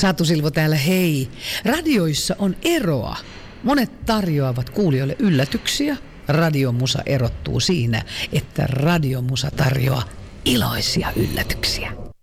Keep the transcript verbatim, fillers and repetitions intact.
Satu Silvo täällä, hei. Radioissa on eroa. Monet tarjoavat kuulijoille yllätyksiä. Radiomusa erottuu siinä, että radiomusa tarjoaa iloisia yllätyksiä.